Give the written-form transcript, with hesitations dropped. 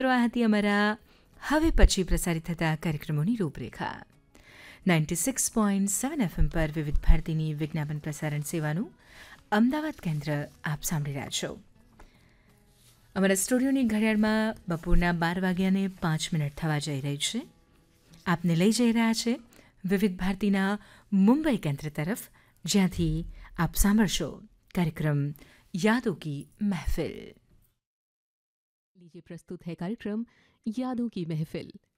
તો આ હતી અમારા હવે પછી પ્રસારિત થતા કાર્યક્રમોની રૂપરેખા 96.7 FM પર વિવિધ ભારતીની વિજ્ઞાપન પ્રસારણ સેવાનું અમદાવાદ કેન્દ્ર આપ સાંભળી રહ્યા છો. અમારા સ્ટુડિયોની ઘડિયાળમાં બપોરના 12:05 થવા જઈ રહી છે. આપને લઈ જઈ રહ્યા છે વિવિધ ભારતીના મુંબઈ કેન્દ્ર તરફ, જ્યાંથી આપ સાંભળશો कार्यक्रम यादों की महफिल. लीजिए प्रस्तुत है कार्यक्रम यादों की महफिल.